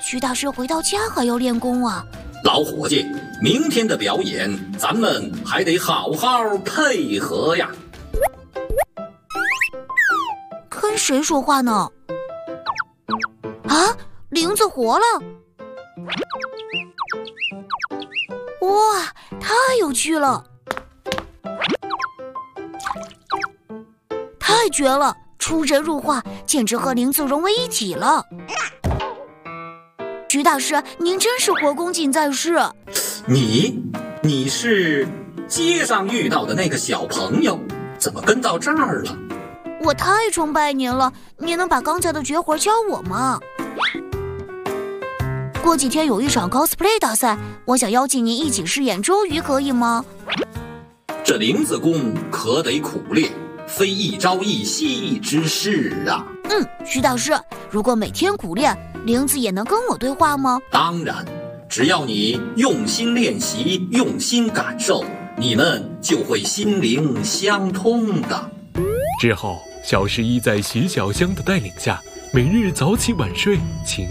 徐大师回到家还要练功啊。 老伙计，明天的表演咱们还得好好配合呀。 跟谁说话呢？啊，铃子活了！哇，太有趣了，太绝了！出神入化，简直和铃子融为一体了。徐大师，您真是活公瑾在世。 你是街上遇到的那个小朋友，怎么跟到这儿了？ 我太崇拜您了，您能把刚才的绝活教我吗？过几天有一场 cosplay 大赛，我想邀请您一起饰演周瑜，可以吗？ 这铃子功可得苦练，非一朝一夕之事啊。 徐大师，如果每天苦练，铃子也能跟我对话吗？ 当然，只要你用心练习，用心感受，你们就会心灵相通的。 之后，小11在徐小香的带领下，每日早起晚睡，勤